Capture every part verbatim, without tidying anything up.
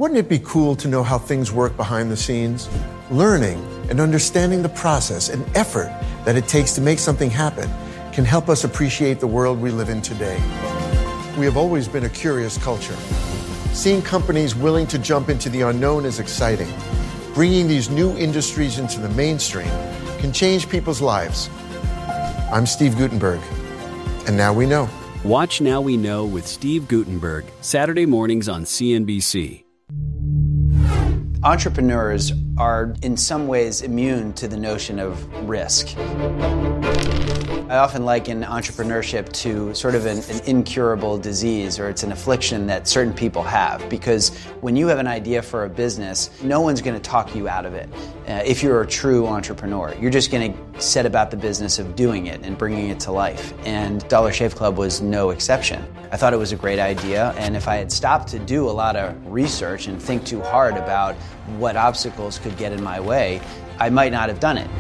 Wouldn't it be cool to know how things work behind the scenes? Learning and understanding the process and effort that it takes to make something happen can help us appreciate the world we live in today. We have always been a curious culture. Seeing companies willing to jump into the unknown is exciting. Bringing these new industries into the mainstream can change people's lives. I'm Steve Guttenberg, and now we know. Watch Now We Know with Steve Guttenberg, Saturday mornings on C N B C. Entrepreneurs are in some ways immune to the notion of risk. I often liken entrepreneurship to sort of an, an incurable disease, or it's an affliction that certain people have, because when you have an idea for a business, no one's going to talk you out of it. Uh, if you're a true entrepreneur, you're just going to set about the business of doing it and bringing it to life. And Dollar Shave Club was no exception. I thought it was a great idea, and if I had stopped to do a lot of research and think too hard about what obstacles could get in my way, I might not have done it.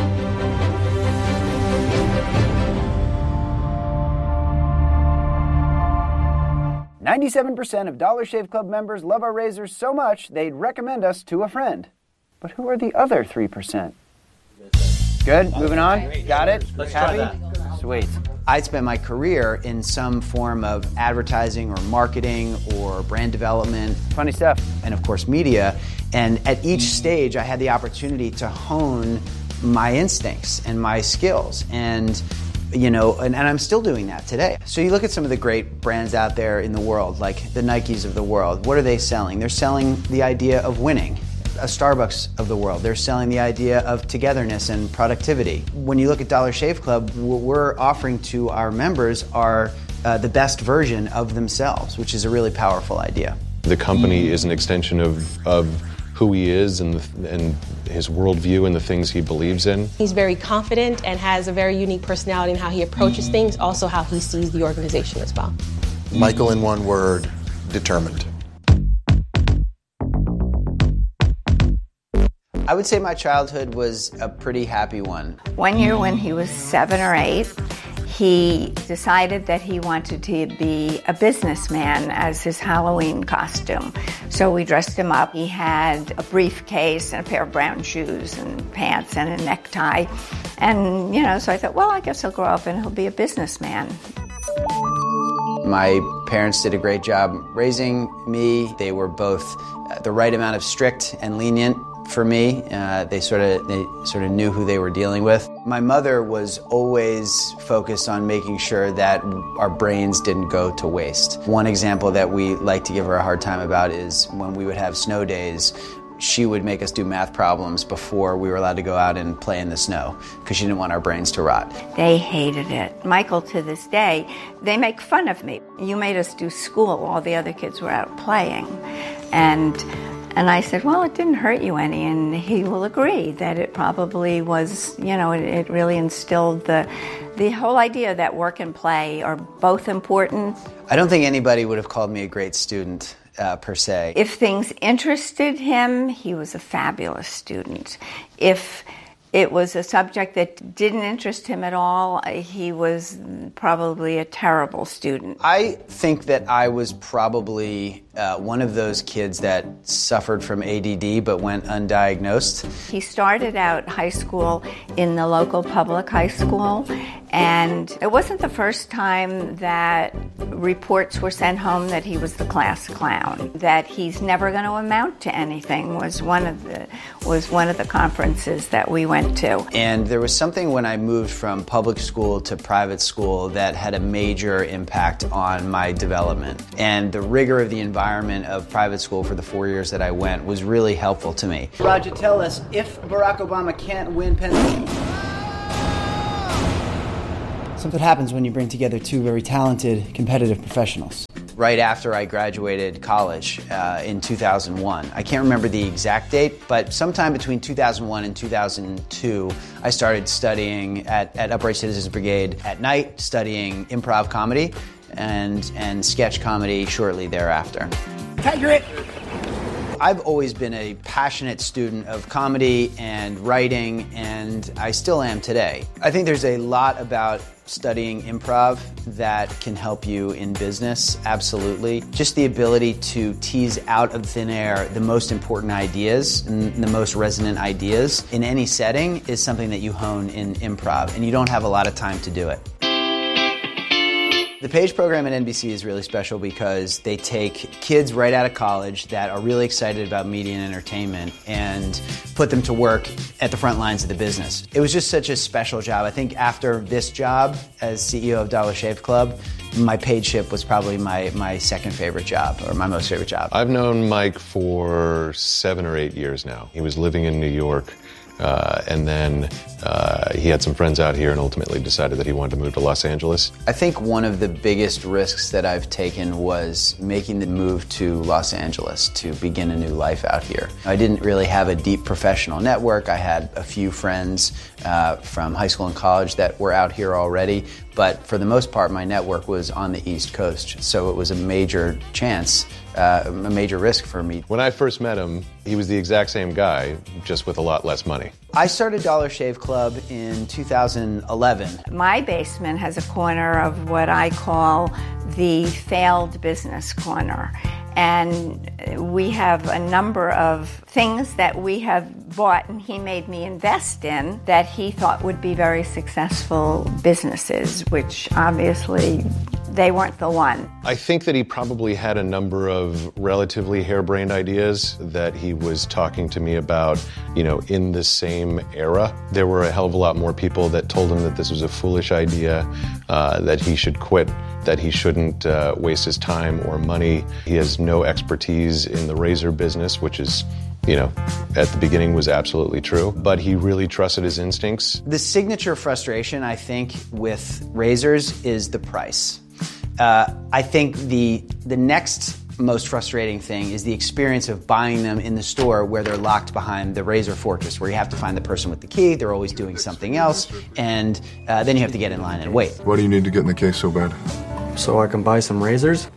ninety-seven percent of Dollar Shave Club members love our razors so much they'd recommend us to a friend. But who are the other three percent? Good, moving on. Got it? Happy? Sweet. I spent my career in some form of advertising or marketing or brand development. Funny stuff. And of course media. And at each stage I had the opportunity to hone my instincts and my skills. And you know, and, and I'm still doing that today. So you look at some of the great brands out there in the world, like the Nikes of the world. What are they selling? They're selling the idea of winning. A Starbucks of the world, they're selling the idea of togetherness and productivity. When you look at Dollar Shave Club, what we're offering to our members are uh, the best version of themselves, which is a really powerful idea. The company is an extension of, of who he is and, the, and his worldview and the things he believes in. He's very confident and has a very unique personality in how he approaches things, also how he sees the organization as well. Michael, in one word, determined. I would say my childhood was a pretty happy one. One year when he was seven or eight, he decided that he wanted to be a businessman as his Halloween costume. So we dressed him up. He had a briefcase and a pair of brown shoes and pants and a necktie. And, you know, so I thought, well, I guess he'll grow up and he'll be a businessman. My parents did a great job raising me. They were both the right amount of strict and lenient for me. Uh, they sort of they sort of knew who they were dealing with. My mother was always focused on making sure that our brains didn't go to waste. One example that we like to give her a hard time about is when we would have snow days, she would make us do math problems before we were allowed to go out and play in the snow because she didn't want our brains to rot. They hated it. Michael, to this day, they make fun of me. You made us do school. All the other kids were out playing. And And I said, well, it didn't hurt you any, and he will agree that it probably was, you know, it, it really instilled the the whole idea that work and play are both important. I don't think anybody would have called me a great student, uh, per se. If things interested him, he was a fabulous student. If it was a subject that didn't interest him at all, he was probably a terrible student. I think that I was probably uh, one of those kids that suffered from A D D but went undiagnosed. He started out high school in the local public high school, and it wasn't the first time that reports were sent home that he was the class clown. That he's never going to amount to anything was one of the was one of the conferences that we went to. And there was something when I moved from public school to private school that had a major impact on my development. And the rigor of the environment of private school for the four years that I went was really helpful to me. Roger, tell us, if Barack Obama can't win Pennsylvania... Something happens when you bring together two very talented, competitive professionals. Right after I graduated college uh, in two thousand one. I can't remember the exact date, but sometime between two thousand one and two thousand two, I started studying at, at Upright Citizens Brigade at night, studying improv comedy and, and sketch comedy shortly thereafter. Tiger it! I've always been a passionate student of comedy and writing, and I still am today. I think there's a lot about studying improv that can help you in business, absolutely. Just the ability to tease out of thin air the most important ideas and the most resonant ideas in any setting is something that you hone in improv, and you don't have a lot of time to do it. The Page program at N B C is really special because they take kids right out of college that are really excited about media and entertainment and put them to work at the front lines of the business. It was just such a special job. I think after this job as C E O of Dollar Shave Club, my Pageship was probably my, my second favorite job, or my most favorite job. I've known Mike for seven or eight years now. He was living in New York. Uh, and then uh, he had some friends out here and ultimately decided that he wanted to move to Los Angeles. I think one of the biggest risks that I've taken was making the move to Los Angeles to begin a new life out here. I didn't really have a deep professional network. I had a few friends uh, from high school and college that were out here already, but for the most part my network was on the East Coast, so it was a major chance. Uh, a major risk for me. When I first met him, he was the exact same guy, just with a lot less money. I started Dollar Shave Club in two thousand eleven. My basement has a corner of what I call the failed business corner. And we have a number of things that we have bought and he made me invest in that he thought would be very successful businesses, which obviously they weren't the one. I think that he probably had a number of relatively harebrained ideas that he was talking to me about, you know, in the same era. There were a hell of a lot more people that told him that this was a foolish idea, uh, that he should quit, that he shouldn't uh, waste his time or money. He has no expertise in the razor business, which is, you know, at the beginning was absolutely true, but he really trusted his instincts. The signature frustration, I think, with razors is the price. Uh, I think the the next most frustrating thing is the experience of buying them in the store where they're locked behind the razor fortress, where you have to find the person with the key, they're always doing something else, and uh, then you have to get in line and wait. Why do you need to get in the case so bad? So I can buy some razors?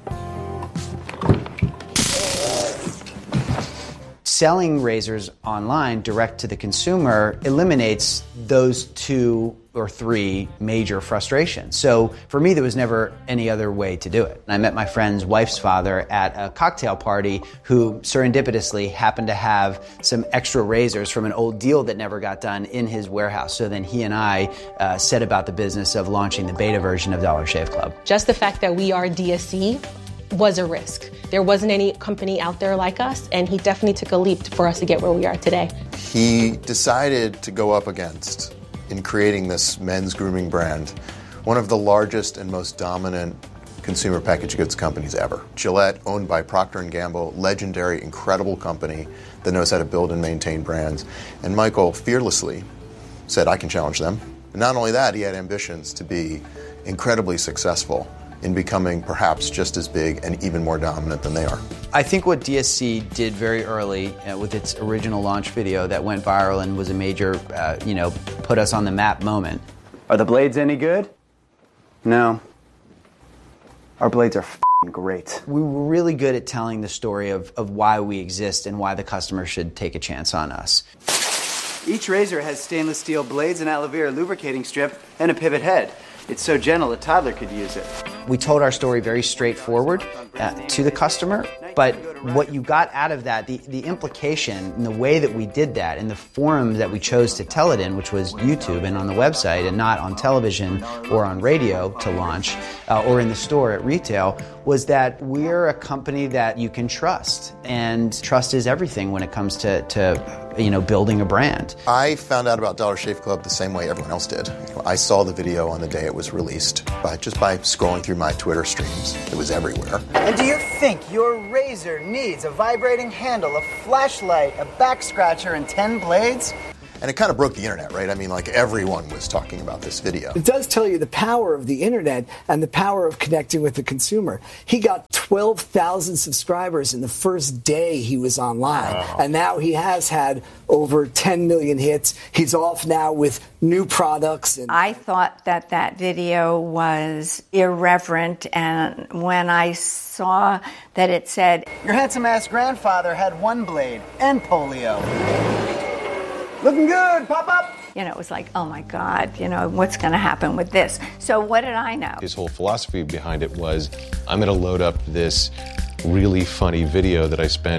Selling razors online direct to the consumer eliminates those two or three major frustrations. So for me, there was never any other way to do it. I met my friend's wife's father at a cocktail party who serendipitously happened to have some extra razors from an old deal that never got done in his warehouse. So then he and I uh, set about the business of launching the beta version of Dollar Shave Club. Just the fact that we are D S C was a risk. There wasn't any company out there like us, and he definitely took a leap for us to get where we are today. He decided to go up against, in creating this men's grooming brand, one of the largest and most dominant consumer packaged goods companies ever. Gillette, owned by Procter and Gamble, legendary, incredible company that knows how to build and maintain brands. And Michael fearlessly said, I can challenge them. And not only that, he had ambitions to be incredibly successful in becoming perhaps just as big and even more dominant than they are. I think what D S C did very early uh, with its original launch video that went viral and was a major, uh, you know, put us on the map moment. Are the blades any good? No. Our blades are f***ing great. We were really good at telling the story of, of why we exist and why the customer should take a chance on us. Each razor has stainless steel blades, an aloe vera lubricating strip, and a pivot head. It's so gentle a toddler could use it. We told our story very straightforward uh, to the customer, but what you got out of that, the, the implication and the way that we did that and the forum that we chose to tell it in, which was YouTube and on the website and not on television or on radio to launch uh, or in the store at retail, was that we're a company that you can trust. And trust is everything when it comes to, to you know, building a brand. I found out about Dollar Shave Club the same way everyone else did. You know, I saw the video on the day it was released, by, just by scrolling through my Twitter streams. It was everywhere. And do you think your razor needs a vibrating handle, a flashlight, a back scratcher, and ten blades? And it kind of broke the internet, right? I mean, like everyone was talking about this video. It does tell you the power of the internet and the power of connecting with the consumer. He got twelve thousand subscribers in the first day he was online. Wow. And now he has had over ten million hits. He's off now with new products. And I thought that that video was irreverent, and when I saw that it said, "Your handsome-ass grandfather had one blade and polio. Looking good, pop up." You know, it was like, oh my God, you know, what's going to happen with this? So what did I know? His whole philosophy behind it was, I'm going to load up this really funny video that I spent